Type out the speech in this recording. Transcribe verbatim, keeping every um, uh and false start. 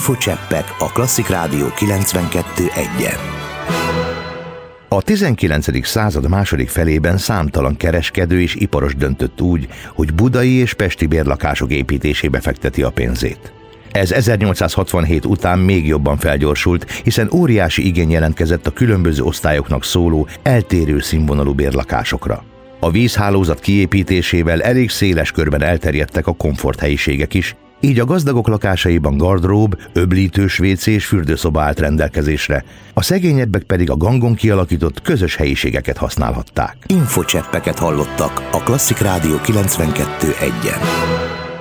Infocseppek a Klasszik Rádió kilencvenkettő egyen. A tizenkilencedik század második felében számtalan kereskedő és iparos döntött úgy, hogy budai és pesti bérlakások építésébe fekteti a pénzét. Ez ezernyolcszázhatvanhét után még jobban felgyorsult, hiszen óriási igény jelentkezett a különböző osztályoknak szóló, eltérő színvonalú bérlakásokra. A vízhálózat kiépítésével elég széles körben elterjedtek a komforthelyiségek is, így a gazdagok lakásaiban gardrób, öblítős vé cé és fürdőszoba állt rendelkezésre, a szegényebbek pedig a gangon kialakított közös helyiségeket használhatták. Infocseppeket hallottak a Klasszik Rádió kilencvenkettő egyen.